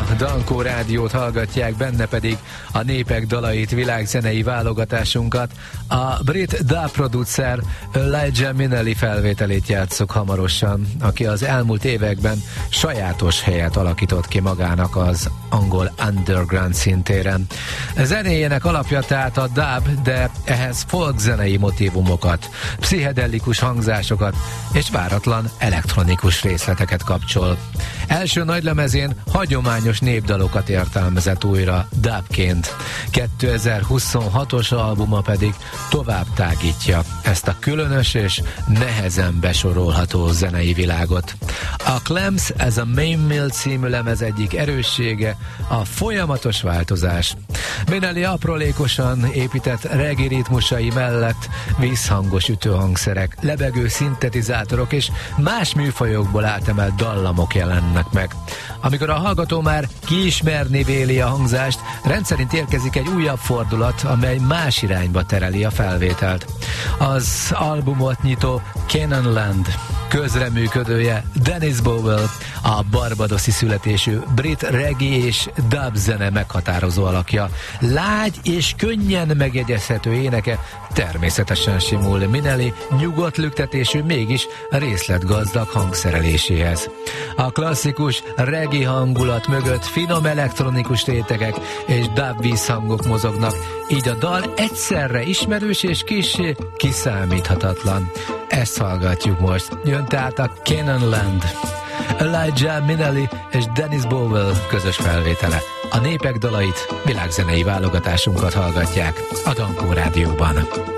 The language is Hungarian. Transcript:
Dankó Rádiót hallgatják, benne pedig a népek dalait, világzenei válogatásunkat. A brit dub producer Elijah Minnelli felvételét játsszuk hamarosan, aki az elmúlt években sajátos helyet alakított ki magának az angol underground szintéren. Zenéjének alapja tehát a dub, de ehhez folkzenei motívumokat, pszichedelikus hangzásokat és váratlan elektronikus részleteket kapcsol. Első nagylemezén hagyományos népdalokat értelmezett újra dubként. 2026-os albuma pedig tovább tágítja ezt a különös és nehezen besorolható zenei világot. A Clamps, ez a Main Mill című lemez egyik erőssége, a folyamatos változás. Minnelli aprólékosan épített reggae ritmusai mellett vízhangos ütőhangszerek, lebegő szintetizátorok és más műfajokból átemelt dallamok jelennek meg. Amikor a hallgató már kiismerni véli a hangzást, rendszerint érkezik egy újabb fordulat, amely más irányba tereli a felvételt. Az albumot nyitó Canaan Land közreműködője Dennis Bowell, a barbadoszi születésű brit reggae és dub zene meghatározó alakja. Lágy és könnyen megjegyezhető éneke természetesen simul Minnelli nyugodt lüktetésű, mégis részletgazdag hangszereléséhez. A klasszikus reggae hangulat mögött finom elektronikus rétegek és dub vízhangok mozognak, így a dal egyszerre ismerős és kissé kiszámíthatatlan. Ezt hallgatjuk most. Jön tehát a Canaan Land. Elijah Minnelli és Dennis Bowell közös felvétele. A népek dalait, világzenei válogatásunkat hallgatják a Dankó Rádióban.